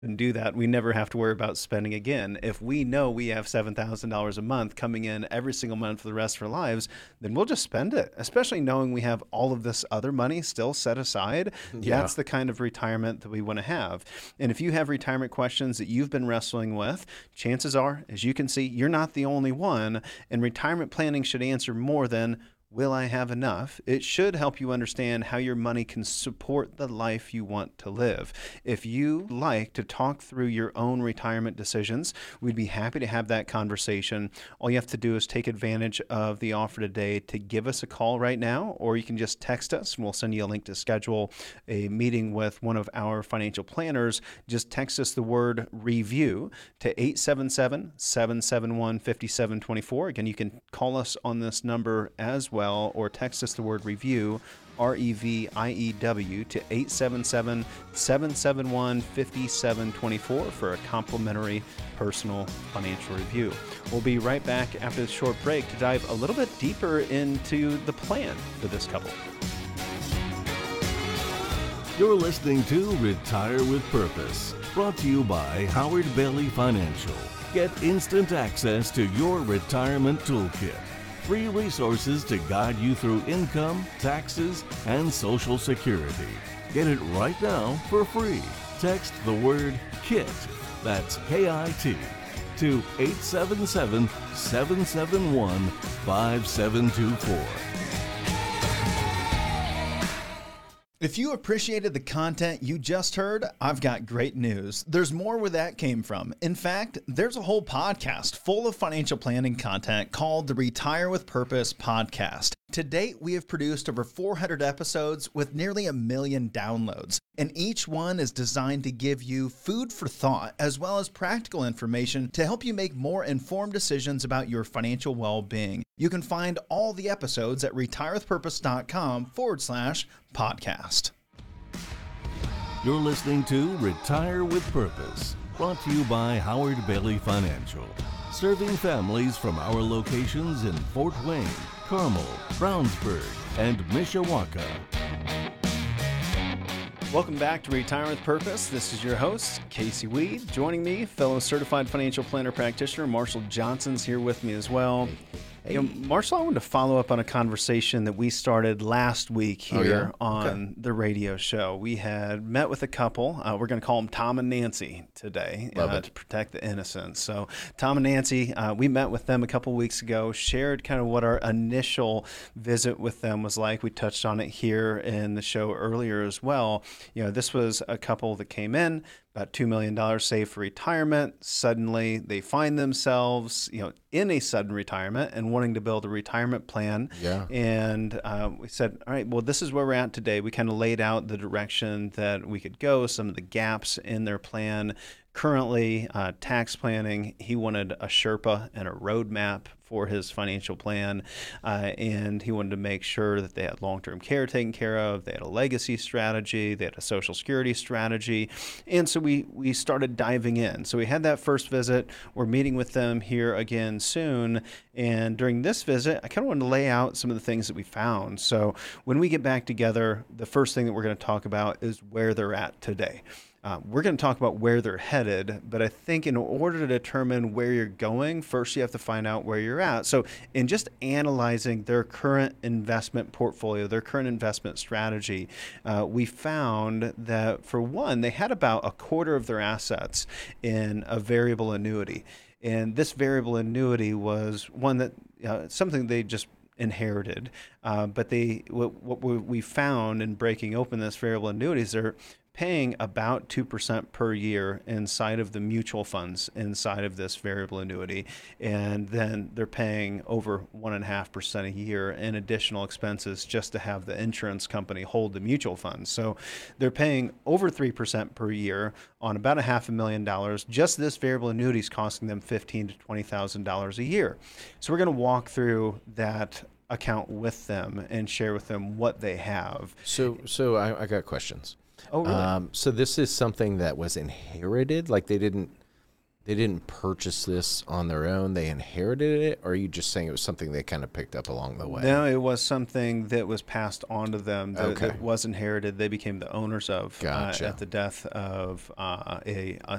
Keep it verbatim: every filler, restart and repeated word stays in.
and do that, we never have to worry about spending again. If we know we have seven thousand dollars a month coming in every single month for the rest of our lives, then we'll just spend it, especially knowing we have all of this other money still set aside. Yeah. That's the kind of retirement that we want to have. And if you have retirement questions that you've been wrestling with, chances are, as you can see, you're not the only one. And retirement planning should answer more than, will I have enough? It should help you understand how your money can support the life you want to live. If you like to talk through your own retirement decisions, we'd be happy to have that conversation. All you have to do is take advantage of the offer today to give us a call right now, or you can just text us and we'll send you a link to schedule a meeting with one of our financial planners. Just text us the word review to eight seven seven, seven seven one, five seven two four. Again, you can call us on this number as well. Well, or text us the word review, R E V I E W, to eight seven seven, seven seven one, five seven two four for a complimentary personal financial review. We'll be right back after this short break to dive a little bit deeper into the plan for this couple. You're listening to Retire with Purpose, brought to you by Howard Bailey Financial. Get instant access to your retirement toolkit. Free resources to guide you through income, taxes, and Social Security. Get it right now for free. Text the word KIT, that's K I T, to eight seven seven, seven seven one, five seven two four. If you appreciated the content you just heard, I've got great news. There's more where that came from. In fact, there's a whole podcast full of financial planning content called the Retire with Purpose podcast. To date, we have produced over four hundred episodes with nearly a million downloads, and each one is designed to give you food for thought as well as practical information to help you make more informed decisions about your financial well-being. You can find all the episodes at retirewithpurpose.com forward slash podcast. You're listening to Retire with Purpose, brought to you by Howard Bailey Financial, serving families from our locations in Fort Wayne, Carmel, Brownsburg, and Mishawaka. Welcome back to Retire with Purpose. This is your host, Casey Weed. Joining me, fellow certified financial planner practitioner Marshall Johnson's here with me as well. Hey. You know, Marshall, I wanted to follow up on a conversation that we started last week here oh, yeah? on okay. the radio show. We had met with a couple. Uh, we're going to call them Tom and Nancy today uh, to protect the innocent. So Tom and Nancy, uh, we met with them a couple weeks ago, shared kind of what our initial visit with them was like. We touched on it here in the show earlier as well. You know, this was a couple that came in, about two million dollars saved for retirement. Suddenly they find themselves, you know, in a sudden retirement and wanting to build a retirement plan. Yeah. And uh, we said, all right, well, this is where we're at today. We kind of laid out the direction that we could go, some of the gaps in their plan. Currently, uh, tax planning, he wanted a Sherpa and a roadmap for his financial plan, uh, and he wanted to make sure that they had long-term care taken care of, they had a legacy strategy, they had a Social Security strategy, and so we, we started diving in. So we had that first visit. We're meeting with them here again soon, and during this visit, I kind of wanted to lay out some of the things that we found. So when we get back together, the first thing that we're going to talk about is where they're at today. Uh, we're going to talk about where they're headed, but I think in order to determine where you're going, first you have to find out where you're at. So in just analyzing their current investment portfolio, their current investment strategy, uh, we found that for one, they had about a quarter of their assets in a variable annuity. And this variable annuity was one that, uh, something they just inherited. Uh, but they, what, what we found in breaking open this variable annuities, they're paying about two percent per year inside of the mutual funds inside of this variable annuity. And then they're paying over one and a half percent a year in additional expenses just to have the insurance company hold the mutual funds. So they're paying over three percent per year on about a half a million dollars. Just this variable annuity is costing them fifteen thousand to twenty thousand dollars a year. So we're going to walk through that account with them and share with them what they have. So, so I, I got questions. Oh, really? Um, so this is something that was inherited, like they didn't They didn't purchase this on their own. They inherited it, or are you just saying it was something they kind of picked up along the way? No, it was something that was passed on to them that, Okay. that was inherited. They became the owners of Gotcha. uh, at the death of uh, a, a